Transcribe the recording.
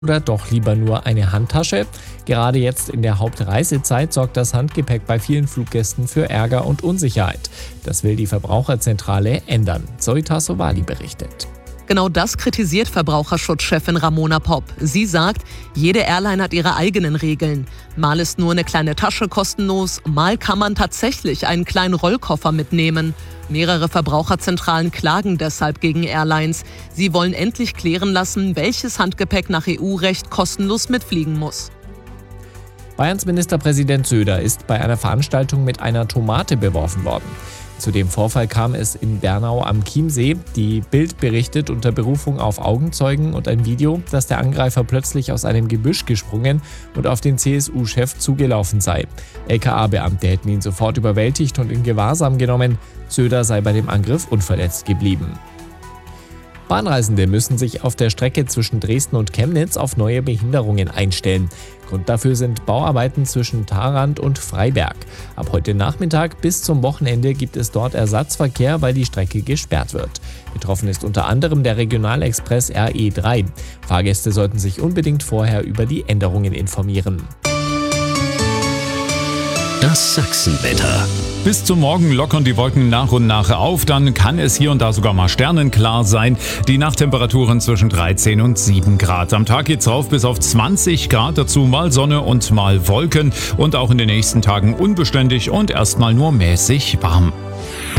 Oder doch lieber nur eine Handtasche? Gerade jetzt in der Hauptreisezeit sorgt das Handgepäck bei vielen Fluggästen für Ärger und Unsicherheit. Das will die Verbraucherzentrale ändern. Zoe Tassovali berichtet. Genau das kritisiert Verbraucherschutzchefin Ramona Popp. Sie sagt, jede Airline hat ihre eigenen Regeln. Mal ist nur eine kleine Tasche kostenlos, mal kann man tatsächlich einen kleinen Rollkoffer mitnehmen. Mehrere Verbraucherzentralen klagen deshalb gegen Airlines. Sie wollen endlich klären lassen, welches Handgepäck nach EU-Recht kostenlos mitfliegen muss. Bayerns Ministerpräsident Söder ist bei einer Veranstaltung mit einer Tomate beworfen worden. Zu dem Vorfall kam es in Bernau am Chiemsee. Die Bild berichtet unter Berufung auf Augenzeugen und ein Video, dass der Angreifer plötzlich aus einem Gebüsch gesprungen und auf den CSU-Chef zugelaufen sei. LKA-Beamte hätten ihn sofort überwältigt und in Gewahrsam genommen. Söder sei bei dem Angriff unverletzt geblieben. Bahnreisende müssen sich auf der Strecke zwischen Dresden und Chemnitz auf neue Behinderungen einstellen. Grund dafür sind Bauarbeiten zwischen Tharandt und Freiberg. Ab heute Nachmittag bis zum Wochenende gibt es dort Ersatzverkehr, weil die Strecke gesperrt wird. Betroffen ist unter anderem der Regionalexpress RE3. Fahrgäste sollten sich unbedingt vorher über die Änderungen informieren. Das Sachsenwetter. Bis zum Morgen lockern die Wolken nach und nach auf, dann kann es hier und da sogar mal sternenklar sein. Die Nachttemperaturen zwischen 13 und 7 Grad. Am Tag geht's rauf bis auf 20 Grad, dazu mal Sonne und mal Wolken und auch in den nächsten Tagen unbeständig und erstmal nur mäßig warm.